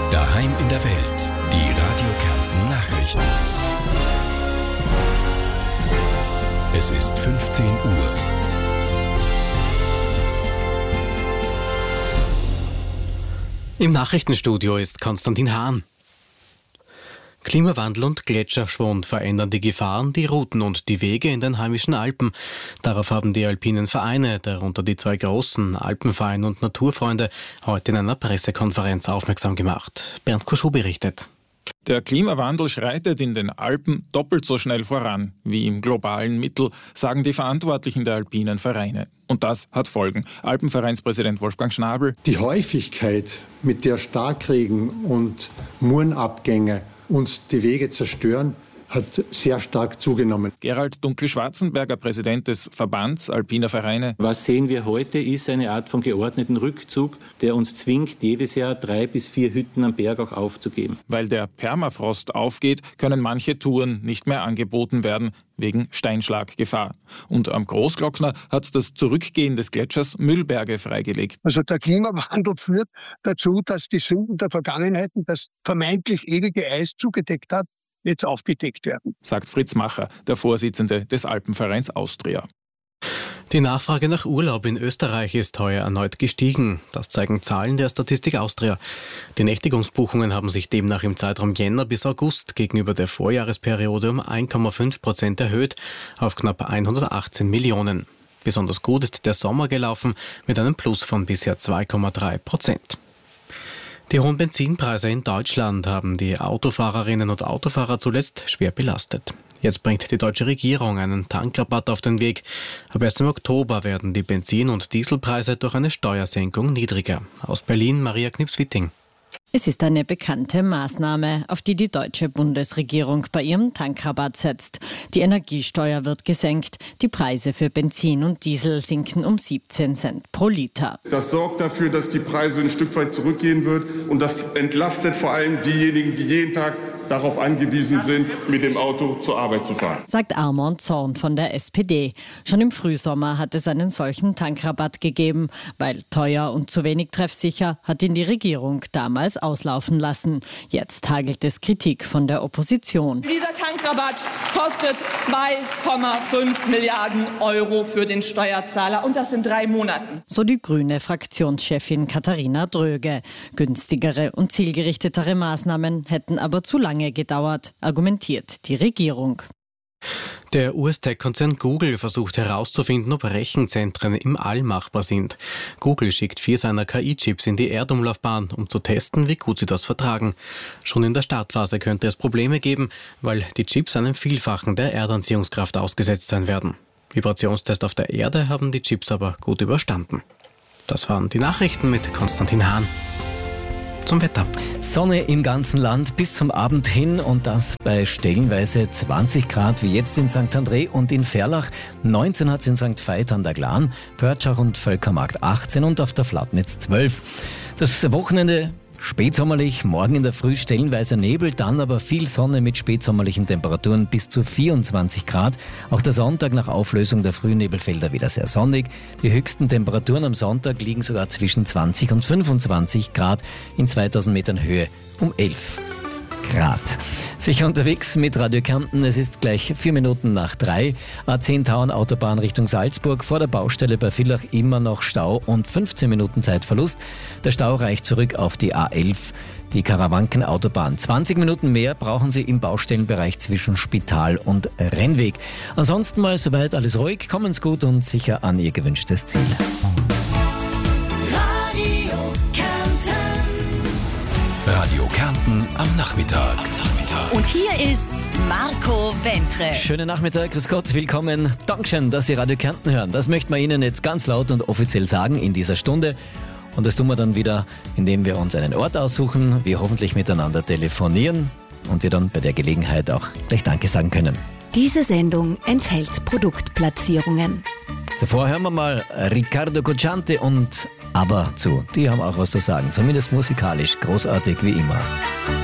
Daheim in der Welt. Die Radio Kärnten Nachrichten. Es ist 15 Uhr. Im Nachrichtenstudio ist Konstantin Hahn. Klimawandel und Gletscherschwund verändern die Gefahren, die Routen und die Wege in den heimischen Alpen. Darauf haben die alpinen Vereine, darunter die zwei großen, Alpenverein und Naturfreunde, heute in einer Pressekonferenz aufmerksam gemacht. Bernd Kuschow berichtet. Der Klimawandel schreitet in den Alpen doppelt so schnell voran wie im globalen Mittel, sagen die Verantwortlichen der alpinen Vereine. Und das hat Folgen. Alpenvereinspräsident Wolfgang Schnabel. Die Häufigkeit, mit der Starkregen und Murenabgänge uns die Wege zerstören, hat sehr stark zugenommen. Gerald Dunkel-Schwarzenberger, Präsident des Verbands Alpiner Vereine. Was sehen wir heute, ist eine Art von geordneten Rückzug, der uns zwingt, jedes Jahr 3 bis 4 Hütten am Berg auch aufzugeben. Weil der Permafrost aufgeht, können manche Touren nicht mehr angeboten werden, wegen Steinschlaggefahr. Und am Großglockner hat das Zurückgehen des Gletschers Müllberge freigelegt. Also der Klimawandel führt dazu, dass die Sünden der Vergangenheit, das vermeintlich ewige Eis zugedeckt hat, jetzt aufgedeckt werden, sagt Fritz Macher, der Vorsitzende des Alpenvereins Austria. Die Nachfrage nach Urlaub in Österreich ist heuer erneut gestiegen. Das zeigen Zahlen der Statistik Austria. Die Nächtigungsbuchungen haben sich demnach im Zeitraum Jänner bis August gegenüber der Vorjahresperiode um 1,5% erhöht auf knapp 118 Millionen. Besonders gut ist der Sommer gelaufen mit einem Plus von bisher 2,3%. Die hohen Benzinpreise in Deutschland haben die Autofahrerinnen und Autofahrer zuletzt schwer belastet. Jetzt bringt die deutsche Regierung einen Tankrabatt auf den Weg. Ab 1. Oktober werden die Benzin- und Dieselpreise durch eine Steuersenkung niedriger. Aus Berlin Maria Knips-Witting. Es ist eine bekannte Maßnahme, auf die die deutsche Bundesregierung bei ihrem Tankrabatt setzt. Die Energiesteuer wird gesenkt, die Preise für Benzin und Diesel sinken um 17 Cent pro Liter. Das sorgt dafür, dass die Preise ein Stück weit zurückgehen wird und das entlastet vor allem diejenigen, die jeden Tag darauf angewiesen sind, mit dem Auto zur Arbeit zu fahren. Sagt Armand Zorn von der SPD. Schon im Frühsommer hat es einen solchen Tankrabatt gegeben. Weil teuer und zu wenig treffsicher, hat ihn die Regierung damals auslaufen lassen. Jetzt hagelt es Kritik von der Opposition. Dieser Tankrabatt kostet 2,5 Milliarden Euro für den Steuerzahler und das in 3 Monaten. So die grüne Fraktionschefin Katharina Dröge. Günstigere und zielgerichtetere Maßnahmen hätten aber zu lange gedauert, argumentiert die Regierung. Der US-Tech-Konzern Google versucht herauszufinden, ob Rechenzentren im All machbar sind. Google schickt 4 seiner KI-Chips in die Erdumlaufbahn, um zu testen, wie gut sie das vertragen. Schon in der Startphase könnte es Probleme geben, weil die Chips einem Vielfachen der Erdanziehungskraft ausgesetzt sein werden. Vibrationstest auf der Erde haben die Chips aber gut überstanden. Das waren die Nachrichten mit Konstantin Hahn. Zum Wetter. Sonne im ganzen Land bis zum Abend hin und das bei stellenweise 20 Grad wie jetzt in St. André und in Ferlach. 19 hat es in St. Veit an der Glan, Pörtschach und Völkermarkt 18 und auf der Flatnitz 12. Das Wochenende spätsommerlich, morgen in der Früh stellenweise Nebel, dann aber viel Sonne mit spätsommerlichen Temperaturen bis zu 24 Grad. Auch der Sonntag nach Auflösung der Frühnebelfelder wieder sehr sonnig. Die höchsten Temperaturen am Sonntag liegen sogar zwischen 20 und 25 Grad in 2000 Metern Höhe um 11 Grad. Sicher unterwegs mit Radio Kärnten. Es ist gleich 4 Minuten nach 3. A10 Tauern Autobahn Richtung Salzburg. Vor der Baustelle bei Villach immer noch Stau und 15 Minuten Zeitverlust. Der Stau reicht zurück auf die A11. Die Karawankenautobahn. 20 Minuten mehr brauchen Sie im Baustellenbereich zwischen Spital und Rennweg. Ansonsten mal soweit alles ruhig. Kommen's gut und sicher an Ihr gewünschtes Ziel. Radio Kärnten am Nachmittag. Und hier ist Marco Wentre. Schönen Nachmittag, grüß Gott, willkommen. Dankeschön, dass Sie Radio Kärnten hören. Das möchten wir Ihnen jetzt ganz laut und offiziell sagen in dieser Stunde. Und das tun wir dann wieder, indem wir uns einen Ort aussuchen, wir hoffentlich miteinander telefonieren und wir dann bei der Gelegenheit auch gleich Danke sagen können. Diese Sendung enthält Produktplatzierungen. Zuvor hören wir mal Riccardo Cocciante und ABBA zu. Die haben auch was zu sagen, zumindest musikalisch, großartig wie immer.